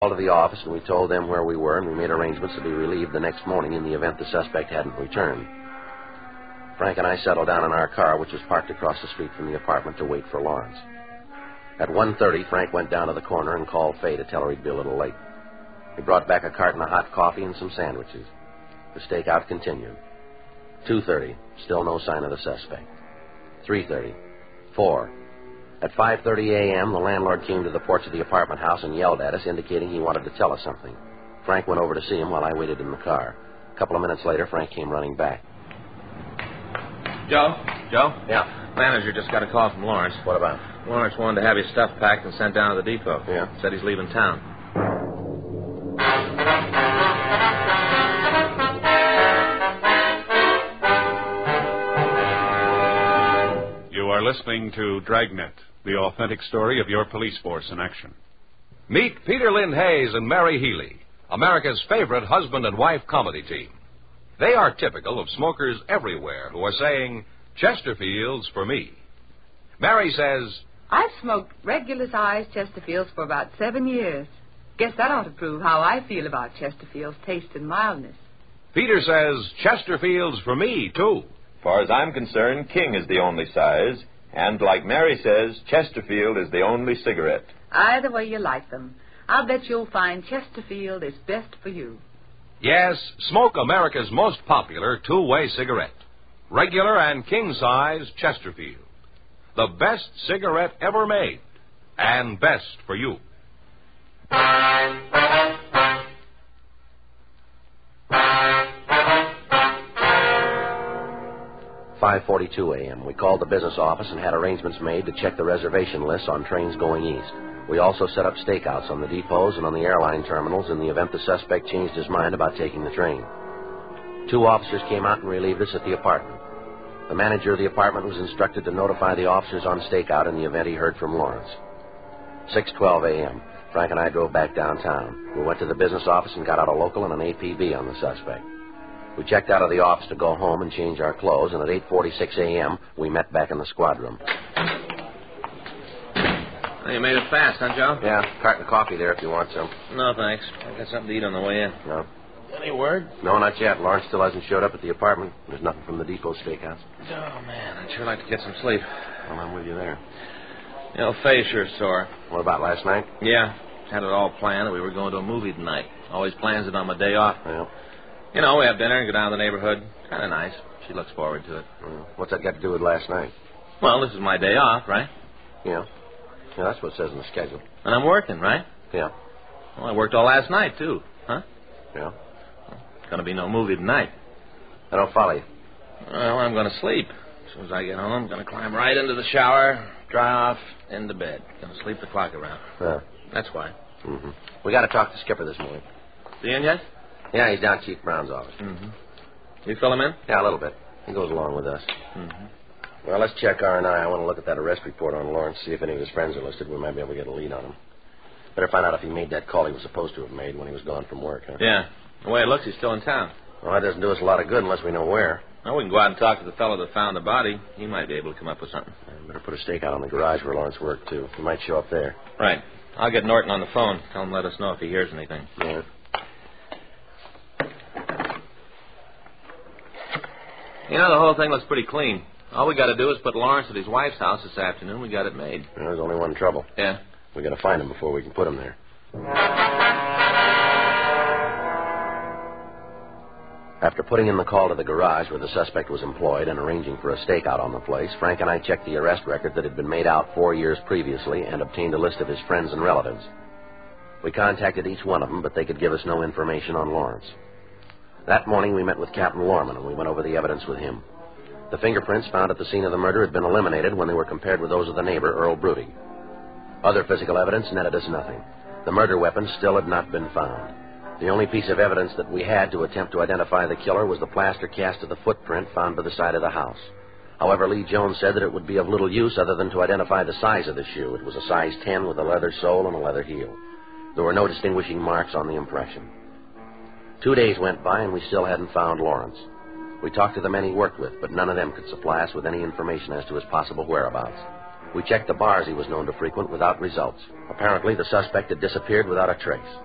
called to the office, and we told them where we were, and we made arrangements to be relieved the next morning in the event the suspect hadn't returned. Frank and I settled down in our car, which was parked across the street from the apartment, to wait for Lawrence. At 1:30, Frank went down to the corner and called Fay to tell her he'd be a little late. He brought back a carton of hot coffee and some sandwiches. The stakeout continued. 2:30, still no sign of the suspect. 3:30, 4. At 5:30 a.m., the landlord came to the porch of the apartment house and yelled at us, indicating he wanted to tell us something. Frank went over to see him while I waited in the car. A couple of minutes later, Frank came running back. Joe? Yeah? Manager just got a call from Lawrence. What about? Lawrence wanted to have his stuff packed and sent down to the depot. Yeah? Said he's leaving town. You are listening to Dragnet, the authentic story of your police force in action. Meet Peter Lynn Hayes and Mary Healy, America's favorite husband and wife comedy team. They are typical of smokers everywhere who are saying, Chesterfields for me. Mary says, I've smoked regular-sized Chesterfields for about 7 years. Guess that ought to prove how I feel about Chesterfield's taste and mildness. Peter says, Chesterfields for me, too. Far as I'm concerned, King is the only size, and like Mary says, Chesterfield is the only cigarette. Either way you like them, I'll bet you'll find Chesterfield is best for you. Yes, smoke America's most popular two-way cigarette. Regular and king-size Chesterfield. The best cigarette ever made, and best for you. 5:42 a.m. We called the business office and had arrangements made to check the reservation lists on trains going east. We also set up stakeouts on the depots and on the airline terminals in the event the suspect changed his mind about taking the train. 2 officers came out and relieved us at the apartment. The manager of the apartment was instructed to notify the officers on stakeout in the event he heard from Lawrence. 6:12 a.m. Frank and I drove back downtown. We went to the business office and got out a local and an APB on the suspect. We checked out of the office to go home and change our clothes, and at 8:46 a.m., we met back in the squad room. Well, you made it fast, huh, Joe? Yeah, carton of coffee there if you want some. No, thanks. I got something to eat on the way in. No? Any word? No, not yet. Lawrence still hasn't showed up at the apartment. There's nothing from the depot stakeouts. Oh, man, I'd sure like to get some sleep. Well, I'm with you there. You know, Faye's sure sore. What about last night? Yeah, had it all planned that we were going to a movie tonight. Always plans it on my day off. Well, You know, we have dinner and go down to the neighborhood. Kind of nice. She looks forward to it. what's that got to do with last night? Well, this is my day off, right? Yeah. Yeah, that's what it says in the schedule. And I'm working, right? Yeah. Well, I worked all last night, too. Huh? Yeah. Gonna be no movie tonight. I don't follow you. Well, I'm gonna sleep. As soon as I get home, I'm gonna climb right into the shower, dry off, into bed. Gonna sleep the clock around. Yeah. That's why. Mm-hmm. We got to talk to Skipper this morning. See you in yet? Yeah, he's down at Chief Brown's office. Mm-hmm. You fill him in? Yeah, a little bit. He goes along with us. Mm-hmm. Well, let's check R&I. I want to look at that arrest report on Lawrence, see if any of his friends are listed. We might be able to get a lead on him. Better find out if he made that call he was supposed to have made when he was gone from work, huh? Yeah. The way it looks, he's still in town. Well, that doesn't do us a lot of good unless we know where. Well, we can go out and talk to the fellow that found the body. He might be able to come up with something. Better put a stakeout on the garage where Lawrence worked, too. He might show up there. Right. I'll get Norton on the phone. Tell him to let us know if he hears anything. Yeah. You know, the whole thing looks pretty clean. All we got to do is put Lawrence at his wife's house this afternoon. We got it made. Well, there's only one trouble. Yeah? We got to find him before we can put him there. After putting in the call to the garage where the suspect was employed and arranging for a stakeout on the place, Frank and I checked the arrest record that had been made out 4 years previously and obtained a list of his friends and relatives. We contacted each one of them, but they could give us no information on Lawrence. That morning, we met with Captain Lorman, and we went over the evidence with him. The fingerprints found at the scene of the murder had been eliminated when they were compared with those of the neighbor, Earl Brudig. Other physical evidence netted us nothing. The murder weapon still had not been found. The only piece of evidence that we had to attempt to identify the killer was the plaster cast of the footprint found by the side of the house. However, Lee Jones said that it would be of little use other than to identify the size of the shoe. It was a size 10 with a leather sole and a leather heel. There were no distinguishing marks on the impression. 2 days went by, and we still hadn't found Lawrence. We talked to the men he worked with, but none of them could supply us with any information as to his possible whereabouts. We checked the bars he was known to frequent without results. Apparently, the suspect had disappeared without a trace.